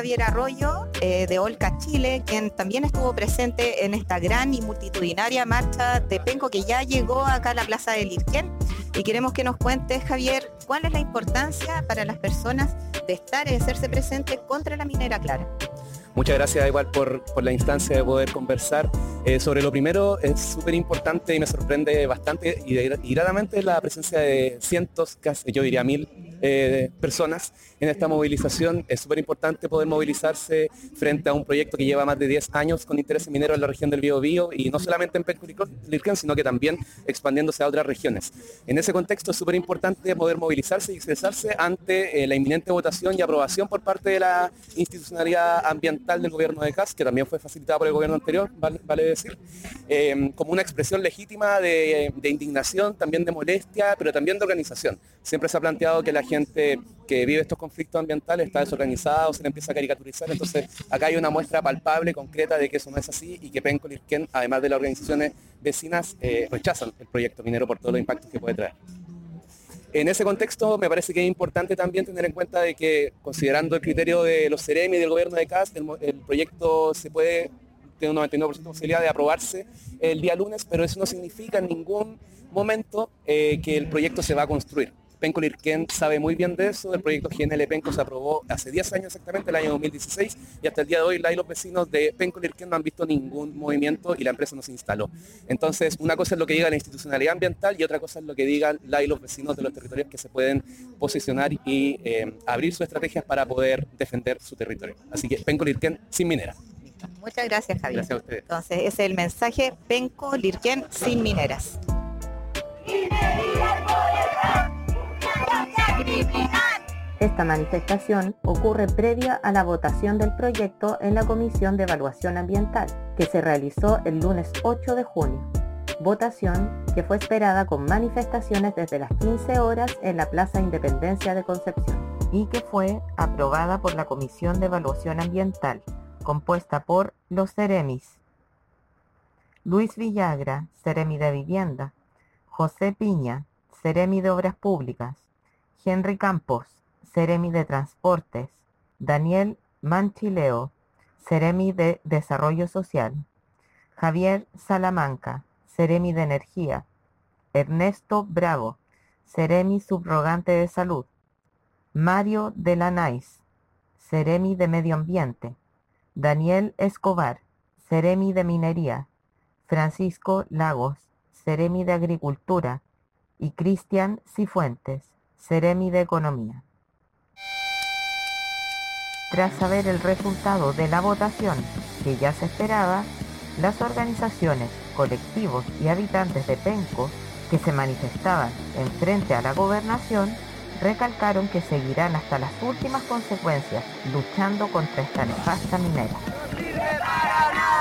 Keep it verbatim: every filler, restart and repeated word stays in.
Javier Arroyo, eh, de Olca Chile, quien también estuvo presente en esta gran y multitudinaria marcha de penco que ya llegó acá a la Plaza del Lirquén. Y queremos que nos cuentes, Javier, cuál es la importancia para las personas de estar y de hacerse presentes contra la minera Clara. Muchas gracias igual por, por la instancia de poder conversar. Eh, sobre lo primero, es súper importante y me sorprende bastante y, y gratamente la presencia de cientos, casi yo diría mil eh, personas en esta movilización. Es súper importante poder movilizarse frente a un proyecto que lleva más de diez años con intereses mineros en la región del Biobío y no solamente en Penco Lirquén, sino que también expandiéndose a otras regiones. En ese contexto es súper importante poder movilizarse y expresarse ante eh, la inminente votación y aprobación por parte de la institucionalidad ambiental del gobierno de C A S, que también fue facilitada por el gobierno anterior, vale, vale decir, eh, como una expresión legítima de, de indignación, también de molestia, pero también de organización. Siempre se ha planteado que la gente que vive estos conflictos ambientales está desorganizada o se le empieza a caricaturizar, entonces acá hay una muestra palpable, concreta de que eso no es así y que Penco Lirquén, además de las organizaciones vecinas, eh, rechazan el proyecto minero por todos los impactos que puede traer. En ese contexto me parece que es importante también tener en cuenta de que, considerando el criterio de los Ceremi y del gobierno de C A S, el, el proyecto se puede, tiene un noventa y nueve por ciento de posibilidad de aprobarse el día lunes, pero eso no significa en ningún momento eh, que el proyecto se va a construir. Penco Lirquén sabe muy bien de eso. El proyecto G N L Penco se aprobó hace diez años exactamente, el año dos mil dieciséis, y hasta el día de hoy la y los vecinos de Penco Lirquén no han visto ningún movimiento y la empresa no se instaló. Entonces, una cosa es lo que diga la institucionalidad ambiental y otra cosa es lo que digan la y los vecinos de los territorios que se pueden posicionar y eh, abrir sus estrategias para poder defender su territorio. Así que Penco Lirquén sin minera. Muchas gracias, Javier. Gracias a ustedes. Entonces, ese es el mensaje: Penco Lirquén sin mineras. Esta manifestación ocurre previa a la votación del proyecto en la Comisión de Evaluación Ambiental, que se realizó el lunes ocho de junio. Votación que fue esperada con manifestaciones desde las quince horas en la Plaza Independencia de Concepción y que fue aprobada por la Comisión de Evaluación Ambiental, compuesta por los Ceremis: Luis Villagra, Ceremi de Vivienda; José Piña, Ceremi de Obras Públicas; Henry Campos, Ceremi de Transportes; Daniel Manchileo, Ceremi de Desarrollo Social; Javier Salamanca, Ceremi de Energía; Ernesto Bravo, Ceremi Subrogante de Salud; Mario Delanais, Ceremi de Medio Ambiente; Daniel Escobar, Ceremi de Minería; Francisco Lagos, Ceremi de Agricultura; y Cristian Cifuentes, Ceremi de Economía. Tras saber el resultado de la votación, que ya se esperaba, las organizaciones, colectivos y habitantes de Penco que se manifestaban en frente a la gobernación recalcaron que seguirán hasta las últimas consecuencias luchando contra esta nefasta minera.